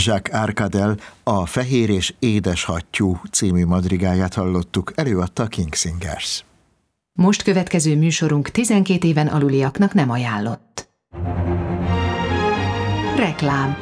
Jacques Arcadel a Fehér és édes hattyú című madrigáját hallottuk, előadta a King Singers. Most következő műsorunk 12 éven aluliaknak nem ajánlott. Reklám.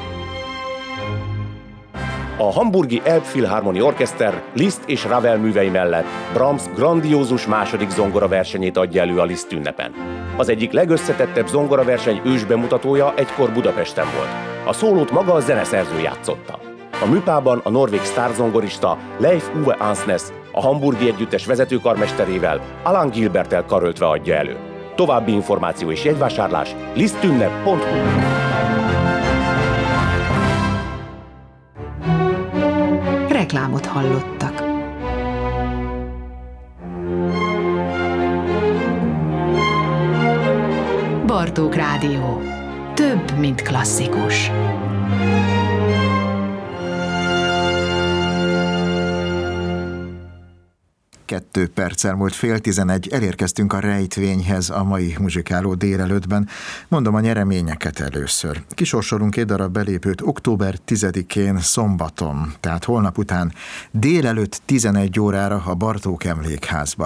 A hamburgi Elbphilharmonie Orchester Liszt és Ravel művei mellett Brahms grandiózus második zongoraversenyét adja elő a Liszt ünnepen. Az egyik legösszetettebb zongoraverseny ősbemutatója egykor Budapesten volt. A szólót maga a zeneszerző játszotta. A műpában a norvég sztárzongorista Leif Ove Ansnes a hamburgi együttes vezetőkarmesterével, Alan Gilberttel karöltve adja elő. További információ és jegyvásárlás lisztünnep.hu. Reklámot hallottak. Bartók Rádió. Több, mint klasszikus. Kettő perccel múlt 10:30, elérkeztünk a rejtvényhez a mai muzsikáló délelőttben. Mondom a nyereményeket először. Kisorsolunk 2 darab belépőt október 10-én szombaton, tehát holnap után délelőtt 11 órára a Bartók Emlékházba.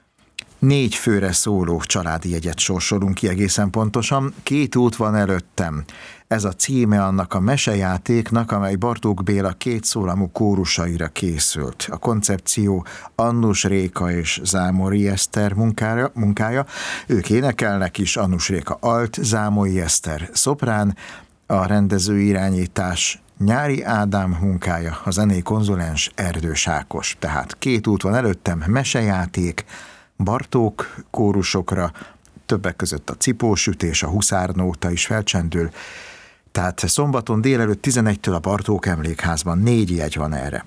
4 főre szóló családi jegyet sorsolunk ki egészen pontosan. 2 út van előttem. Ez a címe annak a mesejátéknak, amely Bartók Béla 2 szólamú kórusaira készült. A koncepció Annus Réka és Zámori Eszter munkája. Ők énekelnek is, Annus Réka alt, Zámori Eszter szoprán, a rendező irányítás Nyári Ádám munkája, a zenei konzulens Erdős Ákos. Tehát 2 út van előttem, mesejáték, Bartók kórusokra, többek között a Cipósütés, a Huszárnóta is felcsendül. Tehát szombaton délelőtt 11-től a Bartók Emlékházban 4 jegy van erre.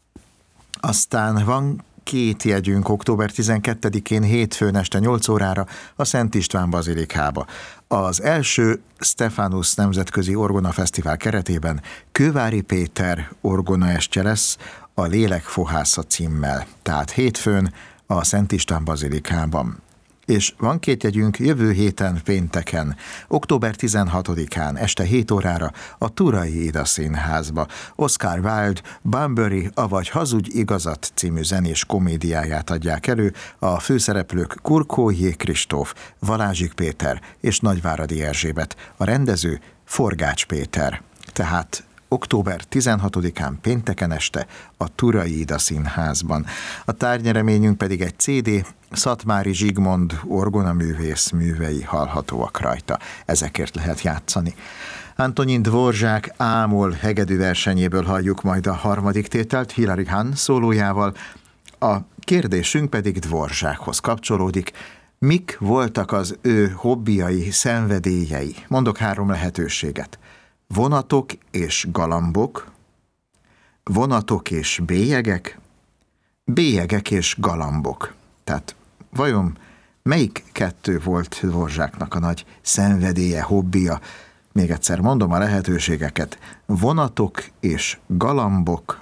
Aztán van 2 jegyünk október 12-én hétfőn este 8 órára a Szent István Bazilikába. Az első Stephanus Nemzetközi Orgona Fesztivál keretében Kővári Péter orgonaestje lesz a Lélekfohásza címmel. Tehát hétfőn a Szent István Bazilikában. És van 2 jegyünk jövő héten pénteken, október 16-án este 7 órára a Turai Ida Színházba. Oscar Wilde Bunbury, avagy Hazudj igazat című zenés komédiáját adják elő. A főszereplők Kurkó J. Kristóf, Valázsik Péter és Nagyváradi Erzsébet. A rendező Forgács Péter. Tehát október 16-án pénteken este a Turai Ida Színházban. A tárgnyereményünk pedig egy CD, Szatmári Zsigmond orgonaművész művei hallhatóak rajta. Ezekért lehet játszani. Antonin Dvorzsák Ámol hegedű versenyéből halljuk majd a harmadik tételt Hilary Hahn szólójával. A kérdésünk pedig Dvorzsákhoz kapcsolódik. Mik voltak az ő hobbiai, szenvedélyei? Mondok 3 lehetőséget. Vonatok és galambok, vonatok és bélyegek, bélyegek és galambok. Tehát vajon melyik 2 volt Dvorzsáknak a nagy szenvedélye, hobbija? Még egyszer mondom a lehetőségeket. Vonatok és galambok,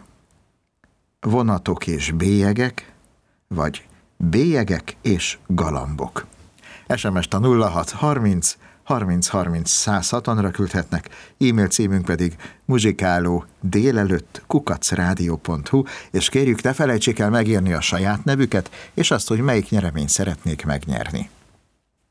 vonatok és bélyegek, vagy bélyegek és galambok. SMS-t a 0630 30 30 160-ra küldhetnek, e-mail címünk pedig muzsikáló@radio.hu, és kérjük, ne felejtsék el megírni a saját nevüket, és azt, hogy melyik nyereményt szeretnék megnyerni.